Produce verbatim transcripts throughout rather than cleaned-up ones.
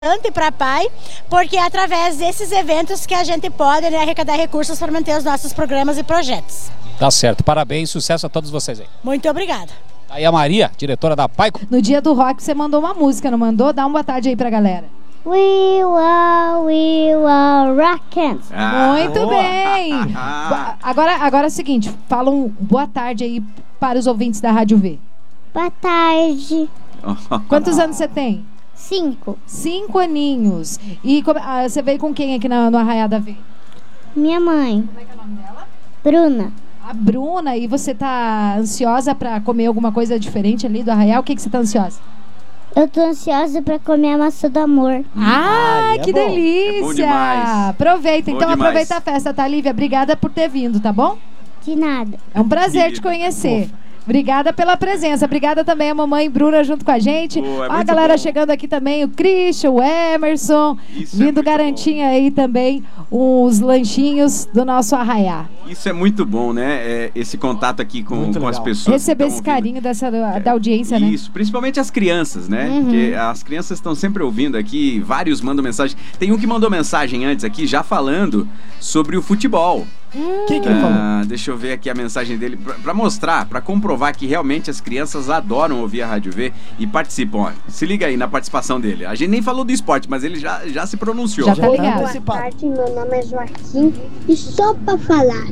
para pai, porque é através desses eventos que a gente pode, né, arrecadar recursos para manter os nossos programas e projetos. Tá certo, parabéns, sucesso a todos vocês aí. Muito obrigada. Aí a Maria, diretora da Paico. No dia do rock você mandou uma música, não mandou? Dá uma boa tarde aí pra galera. We will, we will rockin'. Ah, Muito boa. bem. Agora, agora é o seguinte, fala um boa tarde aí para os ouvintes da Rádio V. Boa tarde. Quantos anos você tem? Cinco. Cinco aninhos. E como, ah, você veio com quem aqui na, no Arraiada V? Minha mãe. Como é que é o nome dela? Bruna. A Bruna. E você tá ansiosa pra comer alguma coisa diferente ali do Arraial? O que, que você tá ansiosa? Eu tô ansiosa pra comer a maçã do amor. Ah, é que bom. delícia! É bom demais. Aproveita. Bom Então demais. aproveita a festa, tá, Lívia? Obrigada por ter vindo, tá bom? De nada. É um prazer Querida, te conhecer. Obrigada pela presença. Obrigada também a mamãe Bruna junto com a gente. Pô, é a muito galera bom. chegando aqui também, o Christian, o Emerson, Isso é vindo muito garantir aí também os lanchinhos do nosso Arraiá. Isso é muito bom, né? É, esse contato aqui com, Muito com as legal. pessoas. Receber que esse estão ouvindo. carinho dessa, da audiência, né? Isso, principalmente as crianças, né? Uhum. Porque as crianças estão sempre ouvindo aqui, vários mandam mensagem. Tem um que mandou mensagem antes aqui, já falando sobre o futebol. Hum. O que, que ele falou? Ah, deixa eu ver aqui a mensagem dele pra, pra mostrar, pra comprovar que realmente as crianças adoram ouvir a Rádio V e participam. Ó. Se liga aí na participação dele. A gente nem falou do esporte, mas ele já, já se pronunciou. Já tá ligado. Boa tarde, meu nome é Joaquim e só pra falar,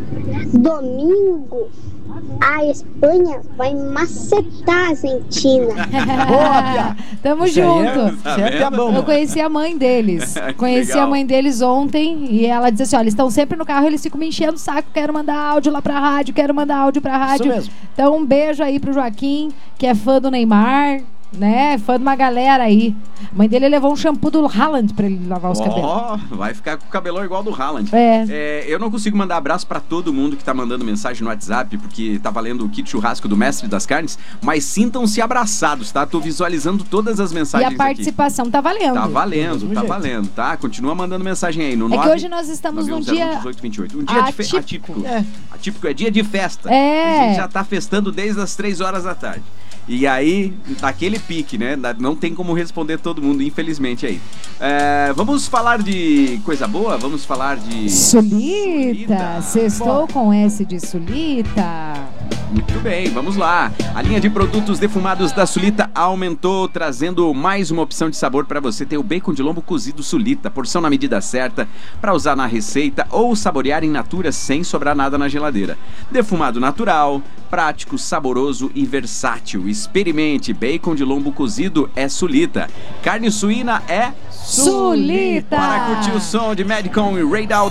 domingo a Espanha vai macetar a Argentina. Boa, Pia. Tamo Isso aí é- junto. Tá Isso é vendo? piabão, Eu mano. conheci a mãe deles. Que Conheci legal. a mãe deles ontem e ela disse assim: olha, eles estão sempre no carro, eles ficam me enchendo o saco, quero mandar áudio lá pra rádio, quero mandar áudio pra rádio. Isso mesmo. Então um beijo aí pro Joaquim, que é fã do Neymar, né? Fã de uma galera aí. A mãe dele levou um shampoo do Haaland pra ele lavar os cabelos. Ó, vai ficar com o cabelão igual do Haaland. É. É, eu não consigo mandar abraço pra todo mundo que tá mandando mensagem no WhatsApp, porque tá valendo o kit churrasco do Mestre das Carnes, mas sintam-se abraçados, tá? Tô visualizando todas as E mensagens a participação tá valendo. aqui. Tá Do valendo, mesmo tá jeito. valendo, tá? Continua mandando mensagem aí no É que nove hoje nós estamos num nove um zero um, dia dezoito vinte e oito. Um dia de fe- atípico. atípico. É. Atípico é dia de festa. É. A gente já tá festando desde as três horas da tarde. E aí, tá aquele pique, né? Não tem como responder todo mundo, infelizmente, aí. É, vamos falar de coisa boa? Vamos falar de... Sulita. Sextou com S de Sulita. Muito bem, vamos lá. A linha de produtos defumados da Sulita aumentou, trazendo mais uma opção de sabor para você. Tem o bacon de lombo cozido Sulita, porção na medida certa, para usar na receita ou saborear in natura sem sobrar nada na geladeira. Defumado natural, prático, saboroso e versátil. Experimente, bacon de lombo cozido é Sulita. Carne suína é... Sulita. Para curtir o som de Madcon e Radal